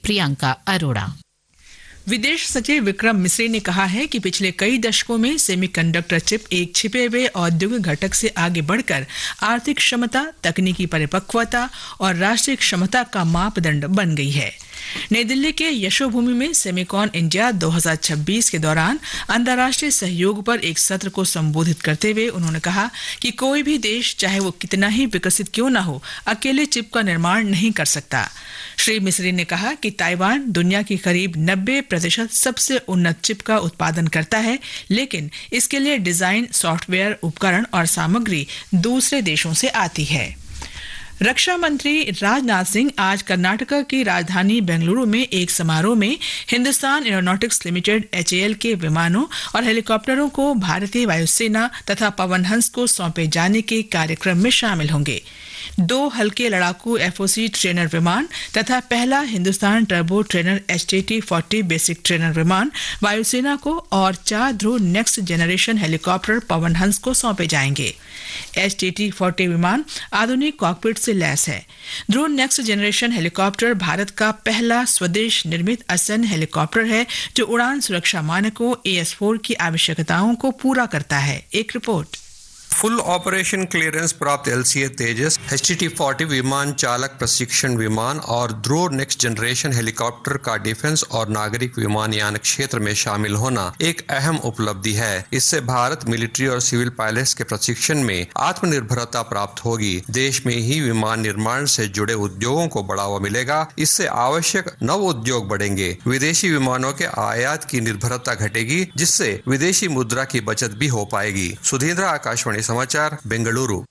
प्रियंका अरोड़ा। विदेश सचिव विक्रम मिस्री ने कहा है कि पिछले कई दशकों में सेमीकंडक्टर चिप एक छिपे हुए औद्योगिक घटक से आगे बढ़कर आर्थिक क्षमता, तकनीकी परिपक्वता और राष्ट्रीय क्षमता का मापदंड बन गई है। नई दिल्ली के यशोभूमि में सेमिकॉन इंडिया 2026 के दौरान अंतर्राष्ट्रीय सहयोग पर एक सत्र को संबोधित करते हुए उन्होंने कहा कि कोई भी देश, चाहे वो कितना ही विकसित क्यों न हो, अकेले चिप का निर्माण नहीं कर सकता। श्री मिस्री ने कहा कि ताइवान दुनिया की करीब 90% सबसे उन्नत चिप का उत्पादन करता है, लेकिन इसके लिए डिजाइन, सॉफ्टवेयर, उपकरण और सामग्री दूसरे देशों से आती है। रक्षा मंत्री राजनाथ सिंह आज कर्नाटक की राजधानी बेंगलुरु में एक समारोह में हिंदुस्तान एरोनॉटिक्स लिमिटेड HAL के विमानों और हेलीकॉप्टरों को भारतीय वायुसेना तथा पवन हंस को सौंपे जाने के कार्यक्रम में शामिल होंगे। 2 हल्के लड़ाकू FOC ट्रेनर विमान तथा पहला Hindustan turbo trainer HTT-40 basic trainer विमान वायुसेना को और 4 ध्रुव next generation helicopter Pawan Hans को सौंपे जाएंगे। HTT-40 विमान आधुनिक कॉकपिट से लैस है। ध्रुव नेक्स्ट जनरेशन हेलीकॉप्टर भारत का पहला स्वदेश निर्मित असैन्य हेलीकॉप्टर है जो उड़ान सुरक्षा मानकों AS4 की आवश्यकताओं को पूरा करता है। एक रिपोर्ट। फुल ऑपरेशन क्लियरेंस प्राप्त LCA तेजस, HTT-40 विमान चालक प्रशिक्षण विमान और ध्रुव नेक्स्ट जनरेशन हेलीकॉप्टर का डिफेंस और नागरिक विमानयान क्षेत्र में शामिल होना एक अहम उपलब्धि है। इससे भारत मिलिट्री और सिविल पायलट्स के प्रशिक्षण में आत्मनिर्भरता प्राप्त होगी। देश में ही विमान निर्माण से जुड़े उद्योगों को बढ़ावा मिलेगा। इससे आवश्यक नव उद्योग बढ़ेंगे। विदेशी विमानों के आयात की निर्भरता घटेगी, जिससे विदेशी मुद्रा की बचत भी हो पाएगी। सुधींद्र, आकाशवाणी समाचार, बेंगलुरु।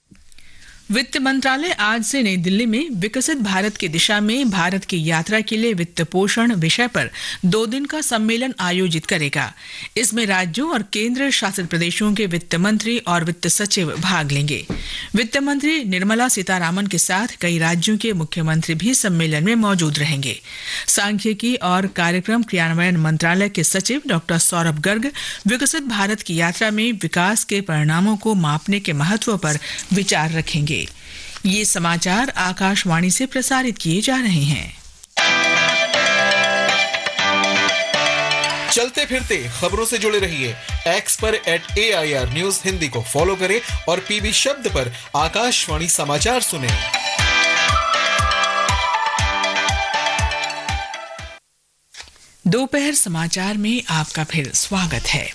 वित्त मंत्रालय आज से नई दिल्ली में विकसित भारत की दिशा में भारत की यात्रा के लिए वित्त पोषण विषय पर 2 दिन का सम्मेलन आयोजित करेगा। इसमें राज्यों और केंद्र शासित प्रदेशों के वित्त मंत्री और वित्त सचिव भाग लेंगे। वित्त मंत्री निर्मला सीतारामन के साथ कई राज्यों के मुख्यमंत्री भी सम्मेलन में मौजूद रहेंगे। सांख्यिकी और कार्यक्रम क्रियान्वयन मंत्रालय के सचिव डॉक्टर सौरभ गर्ग विकसित भारत की यात्रा में विकास के परिणामों को मापने के महत्व पर विचार रखेंगे। ये समाचार आकाशवाणी से प्रसारित किए जा रहे हैं। चलते फिरते खबरों से जुड़े रहिए। X पर @AIR न्यूज हिंदी को फॉलो करें और PB शब्द पर आकाशवाणी समाचार सुनें। दोपहर समाचार में आपका फिर स्वागत है।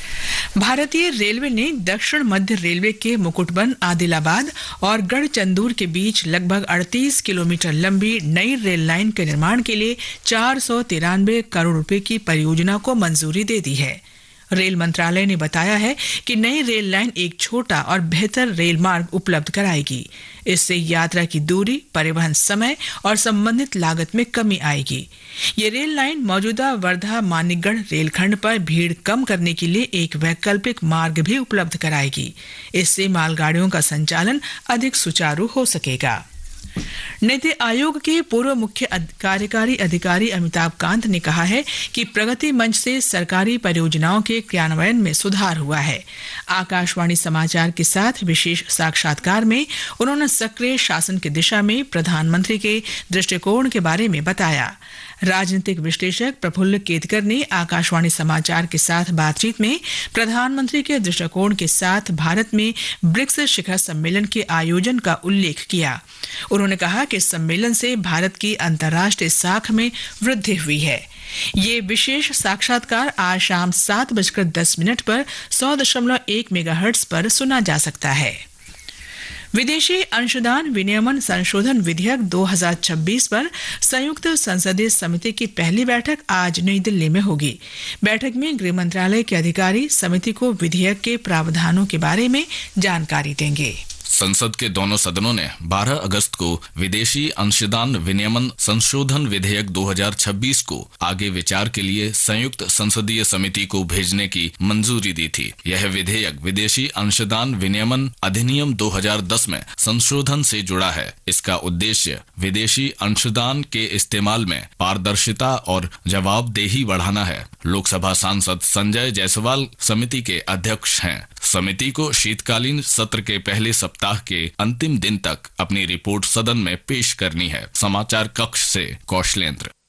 भारतीय रेलवे ने दक्षिण मध्य रेलवे के मुकुटबन, आदिलाबाद और गढ़चंदूर के बीच लगभग 38 किलोमीटर लंबी नई रेल लाइन के निर्माण के लिए 493 करोड़ रुपए की परियोजना को मंजूरी दे दी है। रेल मंत्रालय ने बताया है कि नई रेल लाइन एक छोटा और बेहतर रेल मार्ग उपलब्ध कराएगी। इससे यात्रा की दूरी, परिवहन समय और संबंधित लागत में कमी आएगी। ये रेल लाइन मौजूदा वर्धा मानिकगढ़ रेलखंड पर भीड़ कम करने के लिए एक वैकल्पिक मार्ग भी उपलब्ध कराएगी। इससे मालगाड़ियों का संचालन अधिक सुचारू हो सकेगा। नीति आयोग के पूर्व मुख्य कार्यकारी अधिकारी अमिताभ कांत ने कहा है कि प्रगति मंच से सरकारी परियोजनाओं के क्रियान्वयन में सुधार हुआ है। आकाशवाणी समाचार के साथ विशेष साक्षात्कार में उन्होंने सक्रिय शासन की दिशा में प्रधानमंत्री के दृष्टिकोण के बारे में बताया। राजनीतिक विश्लेषक प्रफुल्ल केतकर ने आकाशवाणी समाचार के साथ बातचीत में प्रधानमंत्री के दृष्टिकोण के साथ भारत में ब्रिक्स शिखर सम्मेलन के आयोजन का उल्लेख किया। उन्होंने कहा कि इस सम्मेलन से भारत की अंतर्राष्ट्रीय साख में वृद्धि हुई है। ये विशेष साक्षात्कार आज शाम 7:10 पर 100.1 मेगाहर्ट्ज पर सुना जा सकता है। विदेशी अंशदान विनियमन संशोधन विधेयक 2026 पर संयुक्त संसदीय समिति की पहली बैठक आज नई दिल्ली में होगी। बैठक में गृह मंत्रालय के अधिकारी समिति को विधेयक के प्रावधानों के बारे में जानकारी देंगे। संसद के दोनों सदनों ने 12 अगस्त को विदेशी अंशदान विनियमन संशोधन विधेयक 2026 को आगे विचार के लिए संयुक्त संसदीय समिति को भेजने की मंजूरी दी थी। यह विधेयक विदेशी अंशदान विनियमन अधिनियम 2010 में संशोधन से जुड़ा है। इसका उद्देश्य विदेशी अंशदान के इस्तेमाल में पारदर्शिता और जवाबदेही बढ़ाना है। लोकसभा सांसद संजय जायसवाल समिति के अध्यक्ष हैं। समिति को शीतकालीन सत्र के पहले सप्ताह के अंतिम दिन तक अपनी रिपोर्ट सदन में पेश करनी है। समाचार कक्ष से कौशलेंद्र।